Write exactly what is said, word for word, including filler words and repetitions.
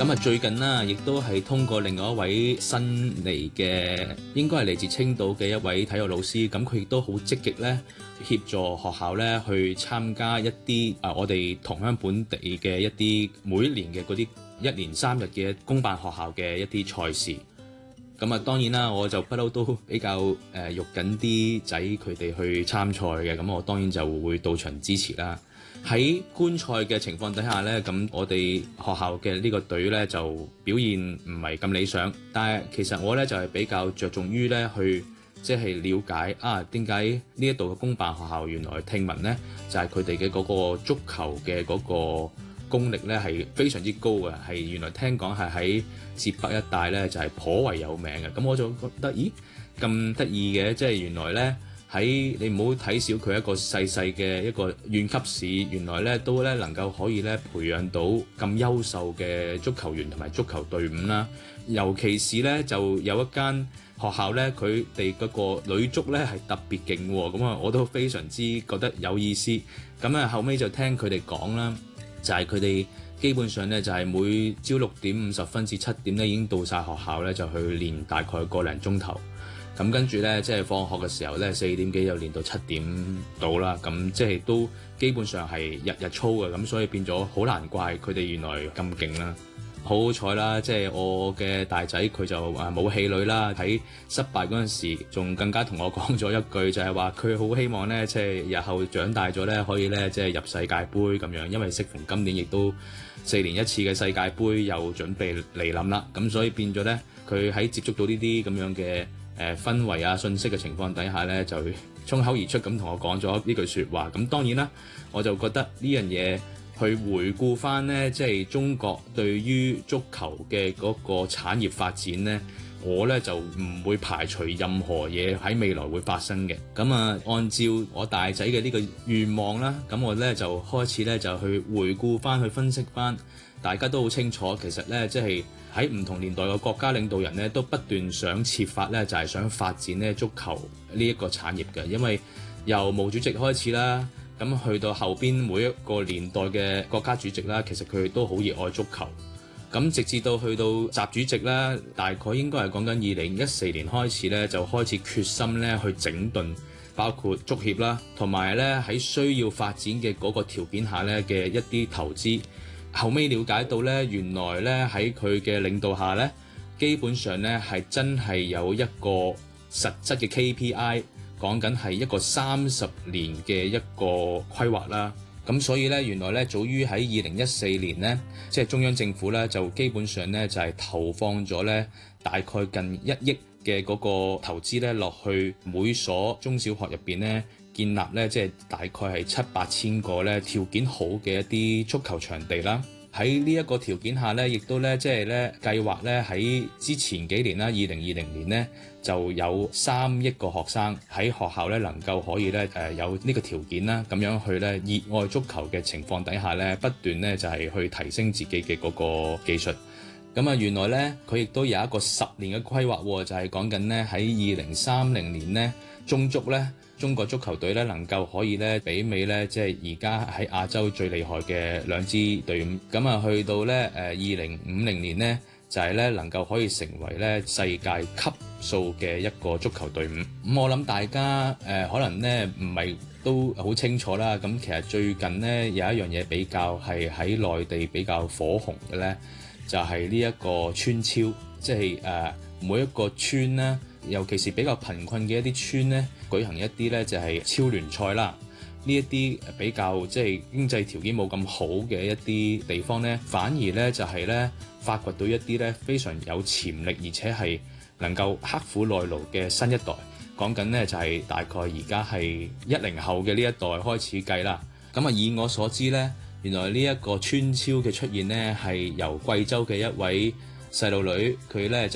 咁啊，最近啦，亦都係通過另外一位新嚟嘅，應該係嚟自青島嘅一位體育老師，咁佢亦都好積極咧，協助學校咧去參加一啲啊，我哋同鄉本地嘅一啲每一年嘅嗰啲一連三日嘅公辦學校嘅一啲賽事。咁啊，當然啦，我就不嬲都比較誒喐緊啲仔佢哋去參賽嘅，咁我當然就會到場支持啦。喺觀賽嘅情況底下呢，咁我哋學校嘅呢個隊呢就表現唔係咁理想，但係其實我呢就係比較着重於呢去即係了解啊點解呢一度嘅公辦學校原來聽聞呢就係佢哋嘅嗰個足球嘅嗰個功力呢係非常之高嘅，係原來聽講係喺浙北一帶呢就係頗為有名嘅。咁我就覺得咦咁得意嘅，即係原來呢。喺你唔好睇小佢一個細細嘅一個縣級市，原來咧都咧能夠可以咧培養到咁優秀嘅足球員同埋足球隊伍啦。尤其是咧就有一間學校咧，佢哋嗰個女足咧係特別勁喎，咁啊我都非常之覺得有意思。咁啊後尾就聽佢哋講啦，就係佢哋基本上咧就係每朝六點五十分至七點咧已經到晒學校咧，就去練大概個零鐘頭。咁跟住咧，即係放學嘅時候咧，四點幾就練到七點到啦。咁即係都基本上係日日操嘅，咁所以變咗好難怪佢哋原來咁勁啦。好好彩啦，即係我嘅大仔佢就啊冇氣餒啦。喺失敗嗰陣時，仲更加同我講咗一句，就係話佢好希望咧，即係日後長大咗咧，可以咧即係入世界盃咁樣。因為適逢今年亦都四年一次嘅世界盃又準備嚟臨啦，咁所以變咗咧，佢喺接觸到呢啲咁樣嘅誒氛圍啊、信息嘅情況底下咧，就衝口而出咁同我講咗呢句説話。咁當然啦，我就覺得呢樣嘢去回顧翻咧，即係中國對於足球嘅嗰個產業發展咧，我咧就唔會排除任何嘢喺未來會發生嘅。咁啊，按照我大仔嘅呢個願望啦，咁我咧就開始咧就去回顧翻、去分析翻。大家都好清楚，其實咧即係喺唔同年代嘅國家領導人咧，都不斷想設法咧，就係想發展咧足球呢一個產業嘅。因為由毛主席開始啦，咁去到後邊每一個年代嘅國家主席啦，其實佢哋都好熱愛足球。咁直至到去到習主席啦，大概應該係講緊二零一四年開始咧，就開始決心咧去整頓，包括足協啦，同埋咧喺需要發展嘅嗰個條件下咧嘅一啲投資。後尾了解到咧，原來咧喺佢嘅領導下咧，基本上咧係真係有一個實質嘅 K P I， 講緊係一個三十年嘅一個規劃啦。咁所以咧，原來咧早於喺二零一四年咧，即係中央政府咧就基本上咧就係投放咗咧大概近一億嘅嗰個投資咧落去每所中小學入邊咧。建立咧，即係大概係七八千個咧條件好嘅一啲足球場地啦。喺呢一個條件下咧，亦都咧即係咧計劃咧喺之前幾年啦，二零二零年咧就有三億個學生喺學校咧能夠可以咧誒有呢個條件啦，咁樣去咧熱愛足球嘅情況底下咧，不斷咧就係去提升自己嘅嗰個技術。咁啊，原來咧佢亦都有一個十年嘅規劃，就係講緊咧喺二零三零年咧中足咧。中國足球隊咧能夠可以咧媲美咧，即係而家喺亞洲最厲害嘅兩支隊伍。咁啊，去到咧誒二零五零年咧，就係咧能夠可以成為咧世界級數嘅一個足球隊伍。咁我諗大家誒可能咧唔係都好清楚啦。咁其實最近咧有一樣嘢比較係喺內地比較火紅嘅咧，就係呢一個村超，即係誒每一個村咧。尤其是比較貧困嘅一啲村咧，舉行一啲咧就係超聯賽啦。呢一啲比較即係經濟條件冇咁好嘅一啲地方咧，反而咧就係咧發掘到一啲咧非常有潛力，而且係能夠刻苦耐勞嘅新一代。講緊咧就係大概而家係一零後嘅呢一代開始計啦。咁啊，以我所知咧，原來呢一個村超嘅出現咧係由貴州嘅一位細路女佢咧就